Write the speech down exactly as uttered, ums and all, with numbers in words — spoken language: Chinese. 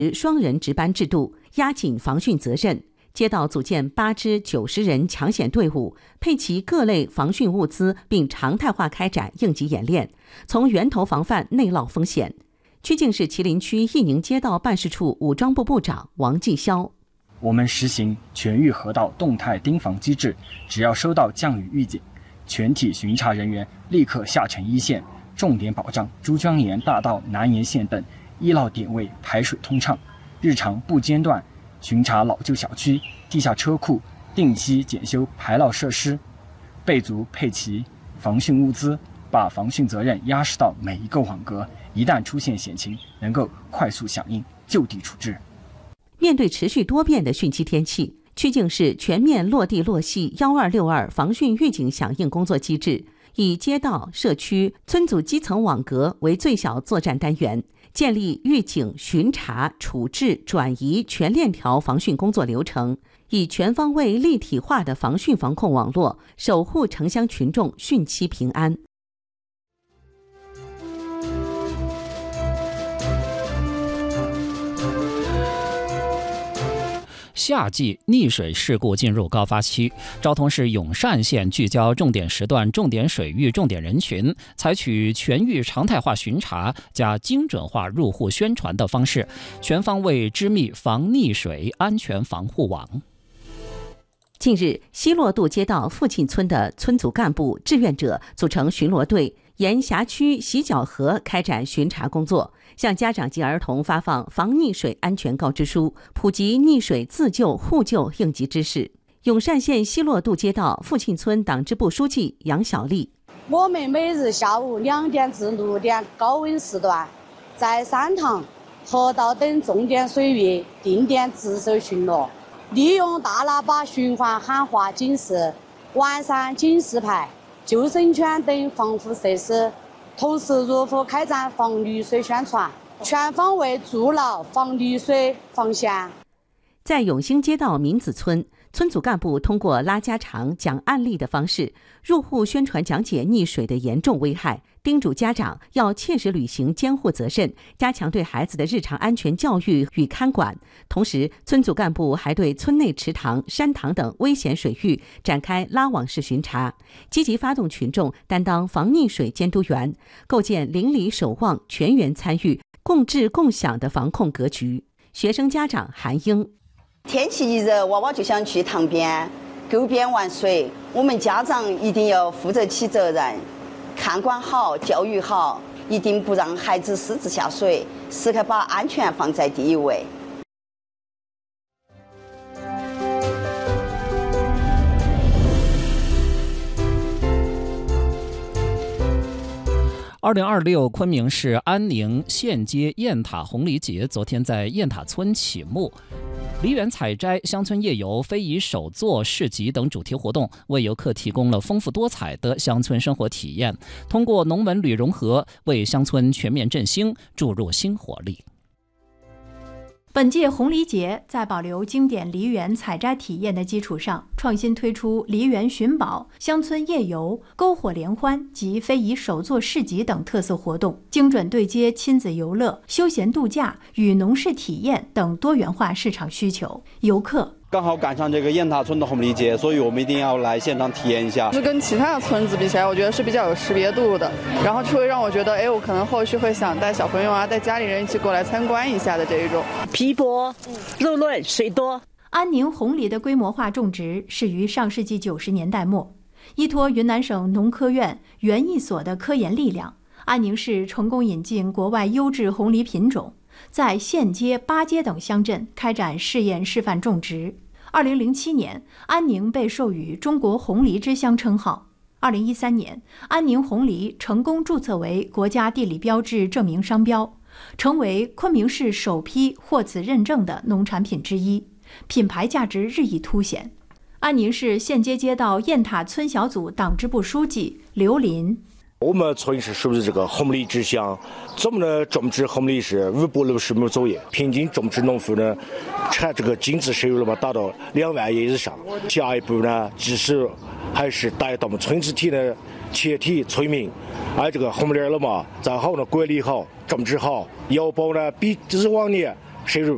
双人值班制度，压紧防汛责任。街道组建八支九十人抢险队伍，配齐各类防汛物资，并常态化开展应急演练，从源头防范内涝风险。曲靖市麒麟区义宁街道办事处武装部部长王继霄： 我们实行全域河道动态盯防机制，只要收到降雨预警，全体巡查人员立刻下沉一线，重点保障珠江沿大道南沿线等易涝点位排水通畅，日常不间断巡查老旧小区、地下车库，定期检修排涝设施，备足配齐防汛物资，把防汛责任压实到每一个网格，一旦出现险情，能够快速响应，就地处置。 面对持续多变的汛期天气，曲靖市全面落地落细一二六二防汛预警响应工作机制，以街道、社区、村组基层网格为最小作战单元，建立预警、巡查、处置、转移全链条防汛工作流程，以全方位立体化的防汛防控网络，守护城乡群众汛期平安。 夏季溺水事故进入高发期，昭通市永善县聚焦重点时段、重点水域、重点人群，采取全域常态化巡查加精准化入户宣传的方式，全方位织密防溺水安全防护网。 近日，西洛渡街道富庆村的村组干部、志愿者组成巡逻队，沿辖区洗脚河开展巡查工作，向家长及儿童发放防溺水安全告知书，普及溺水自救互救应急知识。永善县西洛渡街道富庆村党支部书记杨小丽： 我们每日下午两点至六点高温时段，在山塘、河道等重点水域定点值守巡逻，利用大喇叭循环喊话警示，完善警示牌、救生圈等防护设施，同时入户开展防溺水宣传，全方位筑牢防溺水防线。 在永兴街道民子村，村组干部通过拉家常、讲案例的方式，入户宣传讲解溺水的严重危害，叮嘱家长要切实履行监护责任，加强对孩子的日常安全教育与看管。同时，村组干部还对村内池塘、山塘等危险水域展开拉网式巡查，积极发动群众担当防溺水监督员，构建邻里守望、全员参与、共治共享的防控格局。学生家长韩英： 天气一热，娃娃就想去塘边、沟边玩水，我们家长一定要负责起责任，看管好、教育好，一定不让孩子私自下水，时刻把安全放在第一位。 二零二六昆明市安宁县街雁塔红梨节昨天在雁塔村启幕。梨园采摘、乡村夜游、非遗手作市集等主题活动，为游客提供了丰富多彩的乡村生活体验，通过农文旅融合，为乡村全面振兴注入新活力。 本届红梨节在保留经典梨园采摘体验的基础上，创新推出梨园寻宝、乡村夜游、篝火联欢及非遗手作市集等特色活动，精准对接亲子游乐、休闲度假与农事体验等多元化市场需求。游客刚好赶上这个雁塔村的红梨节，所以我们一定要来现场体验一下。 是跟其他的村子比起来，我觉得是比较有识别度的，然后就会让我觉得，哎，我可能后续会想带小朋友啊，带家里人一起过来参观一下的这一种。 皮薄、肉嫩、水多。 安宁红梨的规模化种植始于上世纪九十年代末，依托云南省农科院园艺所的科研力量，安宁市成功引进国外优质红梨品种，在县街、八街等乡镇开展试验示范种植。二零零七年，安宁被授予中国红梨之乡称号。二零一三年，安宁红梨成功注册为国家地理标志证明商标，成为昆明市首批获此认证的农产品之一，品牌价值日益凸显。安宁市县街街道雁塔村小组党支部书记刘林： 我们村是属于这个红梨之乡，咱们的种植红梨是五百六十亩左右，平均种植农户呢，产这个经济收入嘛达到两万元以上。下一步呢，即使还是带动我们村子体的全体村民，而这个红梨了嘛，再好呢管理好、种植好，要保呢比之往年收入